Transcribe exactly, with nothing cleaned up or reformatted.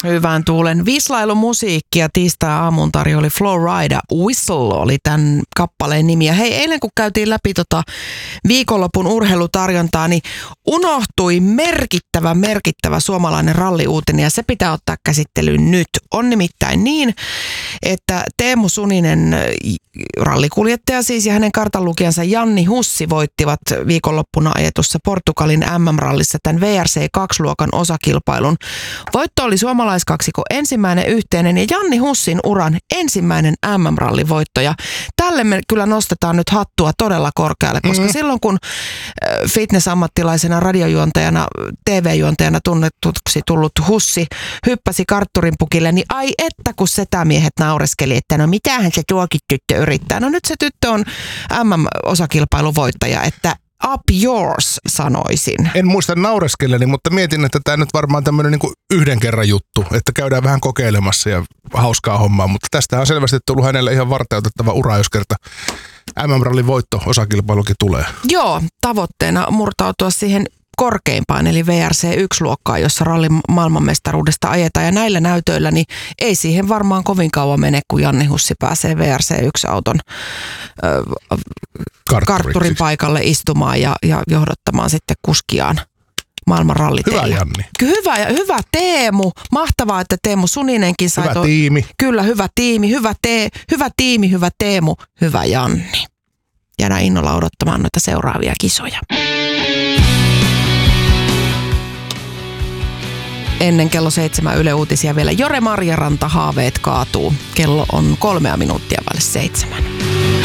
Hyvän tuulen vislailumusiikkia tiistai-aamun tarjoili Flowrida. Whistle oli tämän kappaleen nimi. Ja hei, eilen kun käytiin läpi tota viikonlopun urheilutarjontaa, niin unohtui merkittävä, merkittävä suomalainen ralliuutinen ja se pitää ottaa käsittelyyn nyt. On nimittäin niin, että Teemu Suninen, rallikuljettaja siis, ja hänen kartanlukijansa Janni Hussi voittivat viikonloppuna ajetussa Portugalin M M-rallissa tämän V R C kaksi luokan osakilpailun. Voitto oli suomalaiskaksikko ensimmäinen yhteinen ja Janni Hussin uran ensimmäinen M M-rallivoitto. Ja tälle me kyllä nostetaan nyt hattua todella korkealle, koska mm. silloin kun fitnessammattilaisena, radiojuontajana, T V-juontajana tunnetuksi tullut Hussi hyppäsi kartturin pukille, niin ai että kun setämiehet naureskeli, että no mitähän se tuokin tyttö yrittää. No nyt se tyttö on M M-osakilpailun voittaja, että up yours, sanoisin. En muista naureskelleni, mutta mietin, että tämä nyt varmaan tämmöinen niin yhden kerran juttu, että käydään vähän kokeilemassa ja hauskaa hommaa, mutta tästä on selvästi tullut hänelle ihan varteutettava ura, jos kerta M M-rallin voitto osakilpailukin tulee. Joo, tavoitteena murtautua siihen korkeimpaan, eli V R C yksi luokkaa, jossa rallin maailmanmestaruudesta ajetaan. Ja näillä näytöillä niin ei siihen varmaan kovin kauan mene, kun Janni Hussi pääsee V R C yksi auton ö, kartturin paikalle istumaan ja, ja johdattamaan sitten kuskiaan maailman ralliteille. Hyvä Janni. Hyvä, hyvä Teemu. Mahtavaa, että Teemu Suninenkin sai. Hyvä to- tiimi. Kyllä, hyvä tiimi. Hyvä, te- hyvä tiimi, hyvä Teemu, hyvä Janni. Jäädään innolla odottamaan noita seuraavia kisoja. Ennen kello seitsemän Yle Uutisia vielä Jore Marjaranta, haaveet kaatuu. Kello on kolmea minuuttia vaille seitsemän.